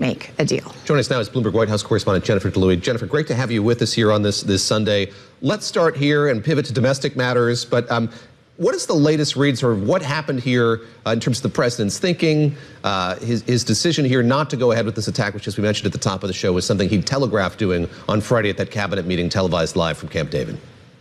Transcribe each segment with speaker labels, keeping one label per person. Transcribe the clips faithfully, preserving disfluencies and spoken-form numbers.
Speaker 1: make a deal.
Speaker 2: Joining us now is Bloomberg White House correspondent Jennifer DeLuey. Jennifer, great to have you with us here on this, this Sunday. Let's start here and pivot to domestic matters, but um, what is the latest read, sort of what happened here uh, in terms of the president's thinking, uh, his, his decision here not to go ahead with this attack, which, as we mentioned at the top of the show, was something he telegraphed doing on Friday at that cabinet meeting televised live from Camp David?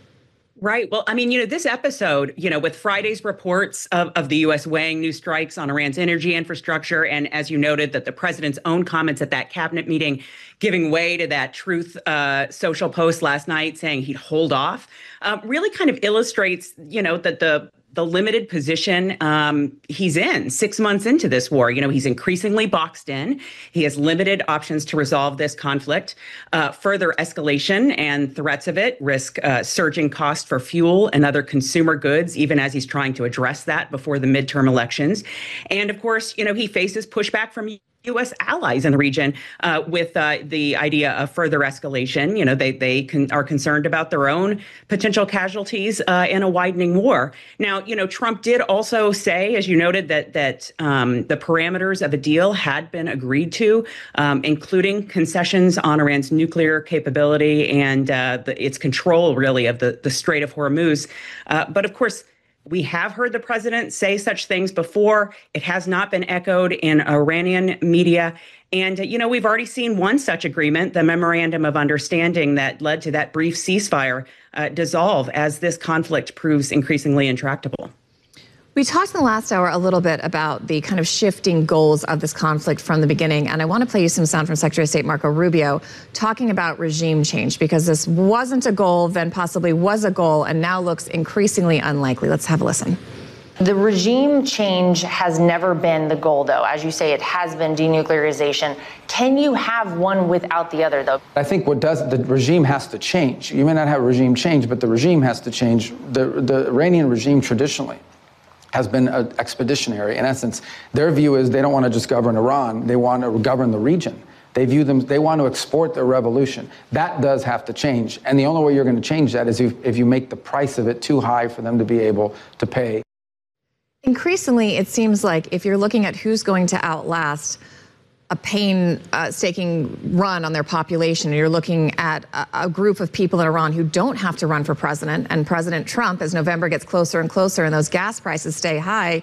Speaker 3: Right. Well, I mean, you know, this episode, you know, with Friday's reports of, of the U S weighing new strikes on Iran's energy infrastructure, and as you noted, that the president's own comments at that cabinet meeting giving way to that Truth uh, social post last night saying he'd hold off, uh, really kind of illustrates, you know, that the the limited position um, he's in six months into this war. You know, he's increasingly boxed in. He has limited options to resolve this conflict. Uh, further escalation and threats of it risk uh, surging costs for fuel and other consumer goods, even as he's trying to address that before the midterm elections. And of course, you know, he faces pushback from U S allies in the region uh, with uh, the idea of further escalation. You know, they they can, are concerned about their own potential casualties uh, in a widening war. Now, you know, Trump did also say, as you noted, that that um, the parameters of a deal had been agreed to, um, including concessions on Iran's nuclear capability and uh, the, its control, really, of the, the Strait of Hormuz. Uh, but of course, we have heard the president say such things before. It has not been echoed in Iranian media. And, you know, we've already seen one such agreement, the Memorandum of Understanding that led to that brief ceasefire, uh, dissolve as this conflict proves increasingly intractable.
Speaker 1: We talked in the last hour a little bit about the kind of shifting goals of this conflict from the beginning, and I want to play you some sound from Secretary of State Marco Rubio talking about regime change, because this wasn't a goal, then possibly was a goal, and now looks increasingly unlikely. Let's have a listen.
Speaker 4: The regime change has never been the goal, though. As you say, it has been denuclearization. Can you have one without the other, though?
Speaker 5: I think what does, the regime has to change. You may not have a regime change, but the regime has to change. The, the Iranian regime traditionally has been uh, expeditionary. In essence, their view is they don't want to just govern Iran, they want to govern the region. They view them, they want to export their revolution. That does have to change. And the only way you're going to change that is if, if you make the price of it too high for them to be able to pay.
Speaker 1: Increasingly, it seems like if you're looking at who's going to outlast a painstaking uh, run on their population, you're looking at a, a group of people in Iran who don't have to run for president, and President Trump, as November gets closer and closer and those gas prices stay high,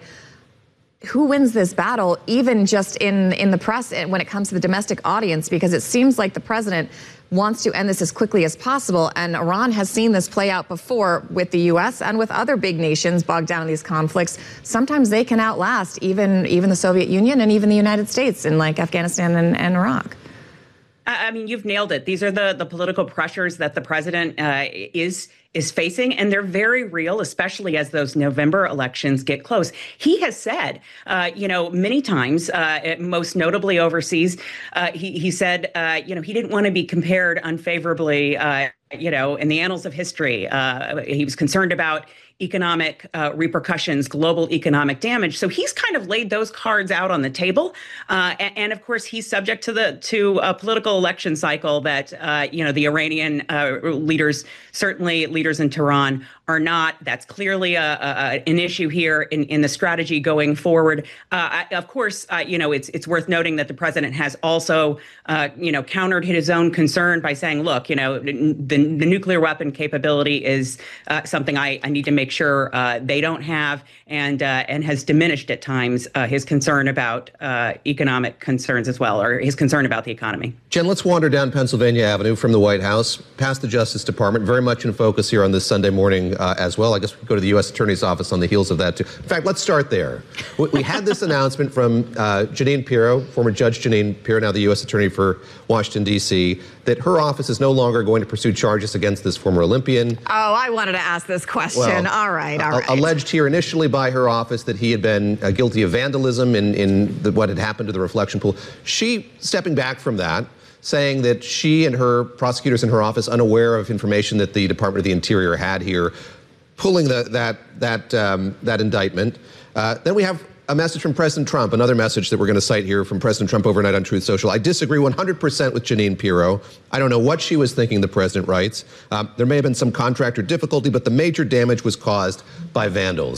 Speaker 1: who wins this battle, even just in, in the press when it comes to the domestic audience? Because it seems like the president wants to end this as quickly as possible, and Iran has seen this play out before with the U S and with other big nations bogged down in these conflicts. Sometimes they can outlast even, even the Soviet Union and even the United States in like Afghanistan and, and Iraq.
Speaker 3: I mean, you've nailed it. These are the, the political pressures that the president uh, is is facing, and they're very real, especially as those November elections get close. He has said, uh, you know, many times, uh, most notably overseas, uh, he, he said, uh, you know, he didn't want to be compared unfavorably, uh, you know, in the annals of history. Uh, he was concerned about economic uh, repercussions, global economic damage. So he's kind of laid those cards out on the table. Uh, and, and of course, he's subject to the to a political election cycle that, uh, you know, the Iranian uh, leaders, certainly leaders in Tehran, are not. That's clearly a, a, an issue here in, in the strategy going forward. Uh, I, of course, uh, you know, it's it's worth noting that the president has also, uh, you know, countered his own concern by saying, look, you know, the, the nuclear weapon capability is uh, something I, I need to make sure uh, they don't have, and uh, and has diminished at times uh, his concern about uh, economic concerns as well, or his concern about the economy.
Speaker 2: Jen, let's wander down Pennsylvania Avenue from the White House, past the Justice Department, very much in focus here on this Sunday morning uh, as well. I guess we could go to the U S Attorney's Office on the heels of that, too. In fact, let's start there. We, we had this announcement from uh, Jeanine Pirro, former Judge Jeanine Pirro, now the U S Attorney for Washington, D C, that her office is no longer going to pursue charges against this former Olympian.
Speaker 1: Oh, I wanted to ask this question. Well, all right, all right.
Speaker 2: Alleged here initially by her office that he had been uh, guilty of vandalism in, in the, what had happened to the reflection pool. She stepping back from that, saying that she and her prosecutors in her office, unaware of information that the Department of the Interior had here, pulling the, that, that, um, that indictment. Uh, then we have a message from President Trump, another message that we're going to cite here from President Trump overnight on Truth Social. I disagree one hundred percent with Jeanine Pirro. I don't know what she was thinking, the president writes. Um, there may have been some contractor difficulty, but the major damage was caused by vandals.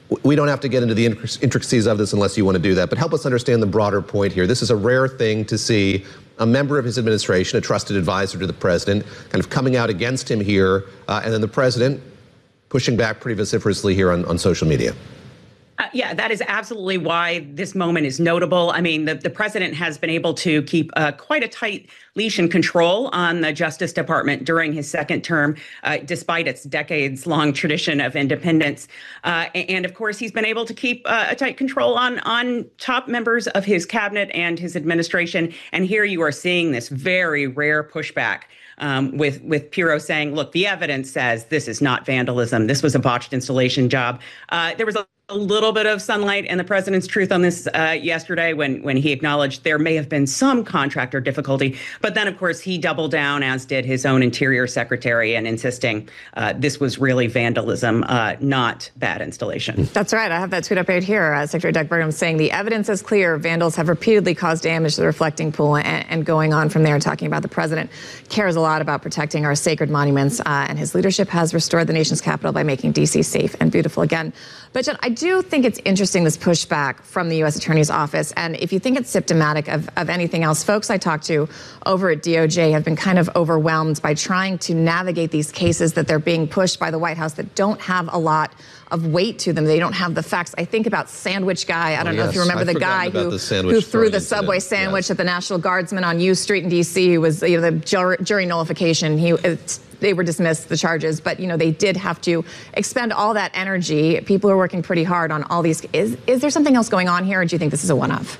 Speaker 2: we don't have to get into the intricacies of this unless you want to do that, but help us understand the broader point here. This is a rare thing to see a member of his administration, a trusted advisor to the president, kind of coming out against him here, uh, and then the president pushing back pretty vociferously here on, on social media.
Speaker 3: Uh, yeah, that is absolutely why this moment is notable. I mean, the, the president has been able to keep uh, quite a tight leash and control on the Justice Department during his second term, uh, despite its decades-long tradition of independence. Uh, and of course, he's been able to keep uh, a tight control on, on top members of his cabinet and his administration. And here you are seeing this very rare pushback. Um, with with Pirro saying, look, the evidence says this is not vandalism. This was a botched installation job. Uh, there was a, a little bit of sunlight in the president's truth on this uh, yesterday when when he acknowledged there may have been some contractor difficulty. But then, of course, he doubled down, as did his own Interior Secretary, and insisting uh, this was really vandalism, uh, not bad installation.
Speaker 1: That's right. I have that tweet up right here. Uh, Secretary Doug Burgum saying the evidence is clear. Vandals have repeatedly caused damage to the reflecting pool, and, and going on from there, talking about the president cares a lot about protecting our sacred monuments, uh, and his leadership has restored the nation's capital by making D C safe and beautiful again. But Jen, I do think it's interesting, this pushback from the U S Attorney's Office, and if you think it's symptomatic of, of anything else, folks I talked to over at D O J have been kind of overwhelmed by trying to navigate these cases that they're being pushed by the White House that don't have a lot of weight to them. They don't have the facts. I think about Sandwich Guy. I don't oh, know yes. if you remember
Speaker 2: I've
Speaker 1: the guy who,
Speaker 2: the
Speaker 1: who threw the
Speaker 2: incident.
Speaker 1: Subway sandwich
Speaker 2: yes.
Speaker 1: at the National Guardsman on U Street in D C, who was, you know, the jury, jury nullification. He, it's, they were dismissed, the charges, but, you know, they did have to expend all that energy. People are working pretty hard on all these. Is, is there something else going on here, or do you think this is a one-off?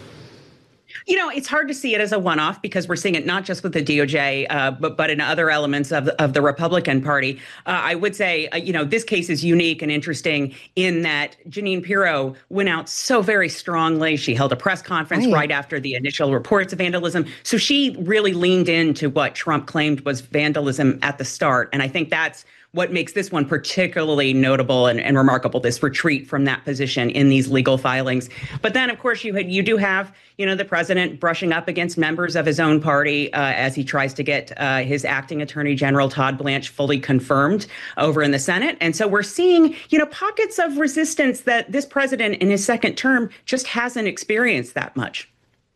Speaker 3: You know, it's hard to see it as a one-off because we're seeing it not just with the D O J, uh, but but in other elements of of the Republican Party. Uh, I would say, uh, you know, this case is unique and interesting in that Jeanine Pirro went out so very strongly. She held a press conference right. right after the initial reports of vandalism. So she really leaned into what Trump claimed was vandalism at the start. And I think that's what makes this one particularly notable and, and remarkable, this retreat from that position in these legal filings. But then, of course, you had, you do have, you know, the president brushing up against members of his own party uh, as he tries to get uh, his acting attorney general, Todd Blanche, fully confirmed over in the Senate. And so we're seeing, you know, pockets of resistance that this president in his second term just hasn't experienced that much.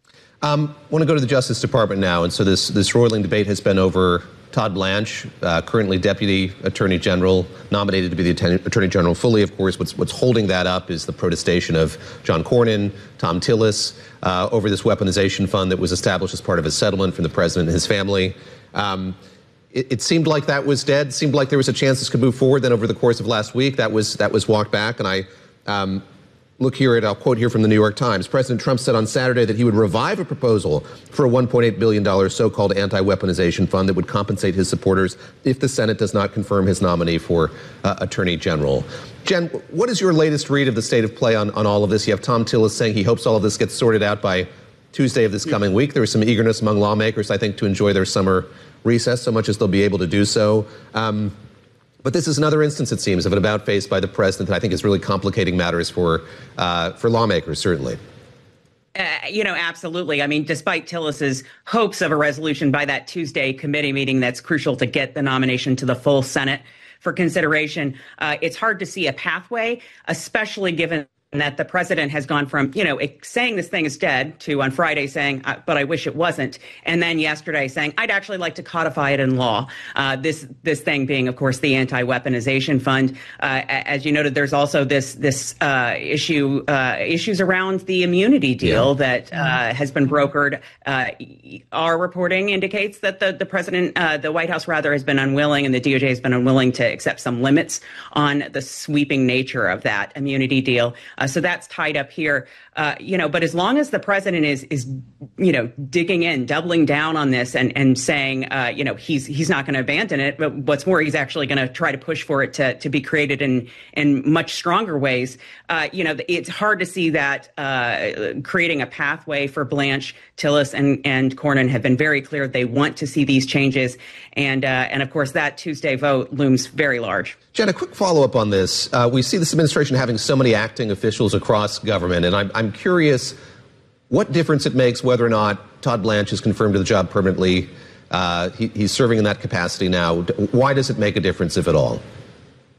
Speaker 2: Um, I want to go to the Justice Department now. And so this, this roiling debate has been over Todd Blanche, uh, currently Deputy Attorney General, nominated to be the Attorney, Attorney General fully. Of course, what's, what's holding that up is the protestation of John Cornyn, Thom Tillis, uh, over this weaponization fund that was established as part of a settlement from the president and his family. Um, it, it seemed like that was dead. It seemed like there was a chance this could move forward. Then over the course of last week, that was, that was walked back. And I um, look here at, I'll quote here from the New York Times. President Trump said on Saturday that he would revive a proposal for a one point eight billion dollars so-called anti-weaponization fund that would compensate his supporters if the Senate does not confirm his nominee for uh, Attorney General. Jen, what is your latest read of the state of play on, on all of this? You have Thom Tillis saying he hopes all of this gets sorted out by Tuesday of this coming week. There was some eagerness among lawmakers, I think, to enjoy their summer recess so much as they'll be able to do so. Um, But this is another instance, it seems, of an about-face by the president that I think is really complicating matters for uh, for lawmakers, certainly.
Speaker 3: Uh, you know, absolutely. I mean, despite Tillis's hopes of a resolution by that Tuesday committee meeting that's crucial to get the nomination to the full Senate for consideration, uh, it's hard to see a pathway, especially given that the president has gone from, you know, saying this thing is dead to on Friday saying, but I wish it wasn't. And then yesterday saying, I'd actually like to codify it in law. Uh, this this thing being, of course, the anti-weaponization fund. Uh, as you noted, there's also this this uh, issue, uh, issues around the immunity deal yeah. that uh, has been brokered. Uh, our reporting indicates that the, the president, uh, the White House rather, has been unwilling and the D O J has been unwilling to accept some limits on the sweeping nature of that immunity deal. Uh, so that's tied up here, uh, you know, but as long as the president is, is, you know, digging in, doubling down on this and, and saying, uh, you know, he's he's not going to abandon it. But what's more, he's actually going to try to push for it to, to be created in in much stronger ways. Uh, you know, it's hard to see that uh, creating a pathway for Blanche, Tillis and, and Cornyn have been very clear they want to see these changes. And, uh, and of course, that Tuesday vote looms very large.
Speaker 2: Jen, a quick follow-up on this. Uh, we see this administration having so many acting officials across government, and I'm, I'm curious what difference it makes whether or not Todd Blanche is confirmed to the job permanently. Uh, he, he's serving in that capacity now. Why does it make a difference, if at all?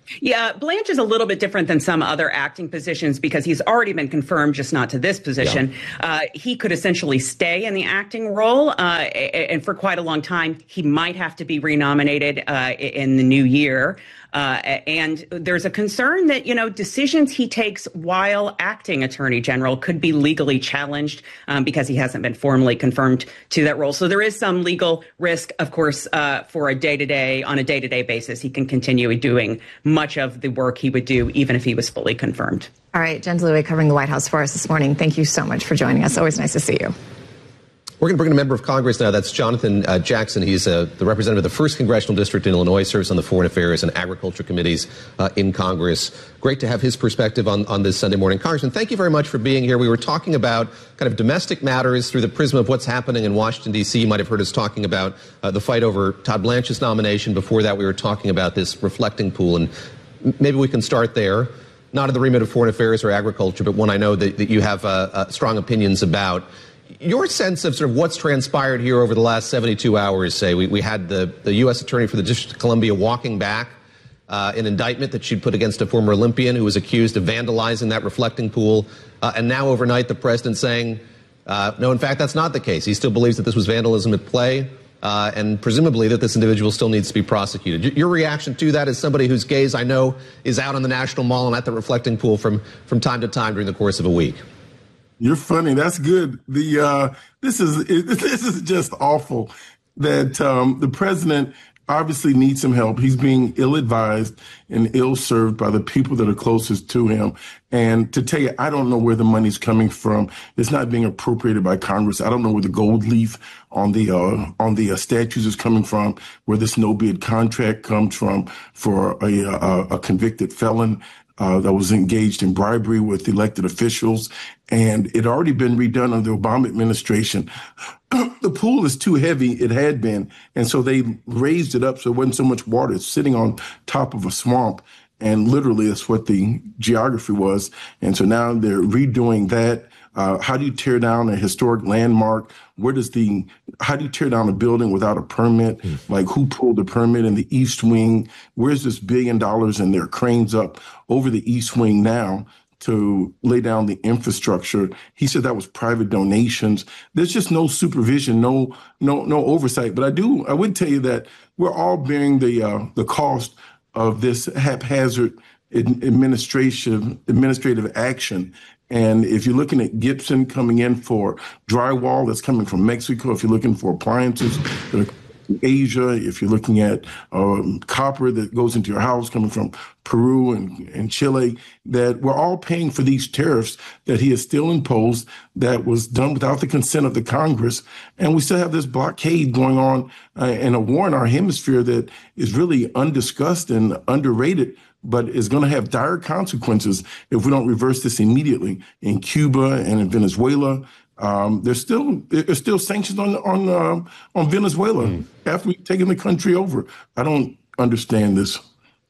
Speaker 3: Yeah, Blanche is a little bit different than some other acting positions because he's already been confirmed, just not to this position. Yeah. Uh, he could essentially stay in the acting role, uh, and for quite a long time. He might have to be renominated uh, in the new year. Uh, and there's a concern that, you know, decisions he takes while acting attorney general could be legally challenged um, because he hasn't been formally confirmed to that role. So there is some legal risk, of course, uh, for a day-to-day, on a day-to-day basis. He can continue doing much of the work he would do even if he was fully confirmed.
Speaker 1: All right, Jen Dlouhy covering the White House for us this morning. Thank you so much for joining us. Always nice to see you.
Speaker 2: We're going to bring in a member of Congress now. That's Jonathan uh, Jackson. He's uh, the representative of the first Congressional District in Illinois, serves on the Foreign Affairs and Agriculture Committees uh, in Congress. Great to have his perspective on, on this Sunday morning. Congressman, thank you very much for being here. We were talking about kind of domestic matters through the prism of what's happening in Washington, D C You might have heard us talking about uh, the fight over Todd Blanche's nomination. Before that, we were talking about this reflecting pool, and maybe we can start there. Not in the remit of Foreign Affairs or Agriculture, but one I know that, that you have uh, uh, strong opinions about. Your sense of sort of what's transpired here over the last seventy-two hours, say, we, we had the, the U S Attorney for the District of Columbia walking back uh, an indictment that she'd put against a former Olympian who was accused of vandalizing that reflecting pool. Uh, and now overnight, the president saying, uh, no, in fact, that's not the case. He still believes that this was vandalism at play, uh, and presumably that this individual still needs to be prosecuted. Your reaction to that as somebody whose gaze, I know, is out on the National Mall and at the reflecting pool from, from time to time during the course of a week.
Speaker 6: You're funny. That's good. The uh, this is this is just awful that um, the president obviously needs some help. He's being ill-advised and ill-served by the people that are closest to him. And to tell you, I don't know where the money's coming from. It's not being appropriated by Congress. I don't know where the gold leaf on the uh, on the uh, statutes is coming from, where this no-bid contract comes from for a, a, a convicted felon Uh, that was engaged in bribery with elected officials, and it had already been redone under the Obama administration. The pool is too heavy, it had been, and so they raised it up so it wasn't so much water. It's sitting on top of a swamp, and literally that's what the geography was. And so now they're redoing that. Uh, how do you tear down a historic landmark? Where does the, how do you tear down a building without a permit? Mm. Like, who pulled the permit in the East Wing? Where's this billion dollars and there are cranes up over the East Wing now to lay down the infrastructure? He said that was private donations. There's just no supervision, no, no, no oversight. But I do, I would tell you that we're all bearing the, uh, the cost of this haphazard administration, administrative action. And if you're looking at Gibson coming in for drywall that's coming from Mexico, if you're looking for appliances that are from Asia, if you're looking at um, copper that goes into your house coming from Peru and, and Chile, that we're all paying for these tariffs that he has still imposed that was done without the consent of the Congress. And we still have this blockade going on uh, and a war in our hemisphere that is really undiscussed and underrated, but is going to have dire consequences if we don't reverse this immediately. In Cuba and in Venezuela, um, there's still there's still sanctions on on uh, on Venezuela mm. after we've taken the country over. I don't understand this.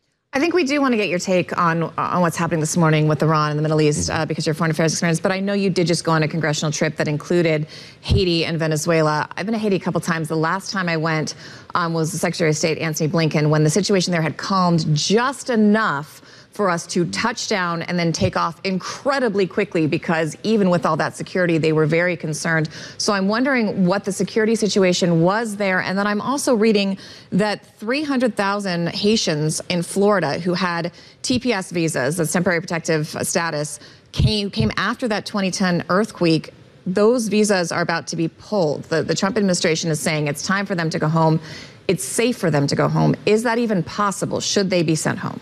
Speaker 1: I think we do want to get your take on on what's happening this morning with Iran and the Middle East uh, because your foreign affairs experience. But I know you did just go on a congressional trip that included Haiti and Venezuela. I've been to Haiti a couple times. The last time I went um, was the Secretary of State, Antony Blinken, when the situation there had calmed just enough for us to touch down and then take off incredibly quickly, because even with all that security, they were very concerned. So I'm wondering what the security situation was there. And then I'm also reading that three hundred thousand Haitians in Florida who had T P S visas, that's temporary protective status, came, came after that twenty ten earthquake. Those visas are about to be pulled. The, the Trump administration is saying it's time for them to go home. It's safe for them to go home. Is that even possible? Should they be sent home?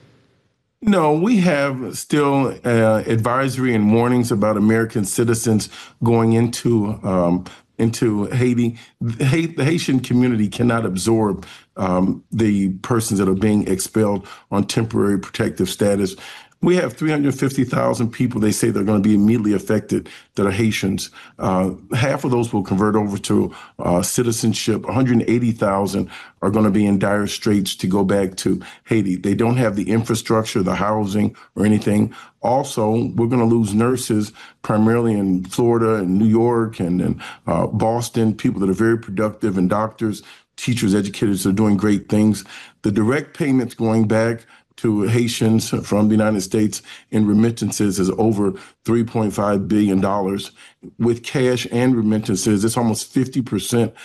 Speaker 6: No, we have still uh, advisory and warnings about American citizens going into um, into Haiti. The Haitian community cannot absorb um, the persons that are being expelled on temporary protective status. We have three hundred fifty thousand people, they say, they're going to be immediately affected that are Haitians. Uh, half of those will convert over to uh, citizenship. one hundred eighty thousand are going to be in dire straits to go back to Haiti. They don't have the infrastructure, the housing, or anything. Also, we're going to lose nurses primarily in Florida and New York and in uh, Boston, people that are very productive, and doctors, teachers, educators that are doing great things. The direct payments going back to Haitians from the United States in remittances is over three point five billion dollars. With cash and remittances, it's almost fifty percent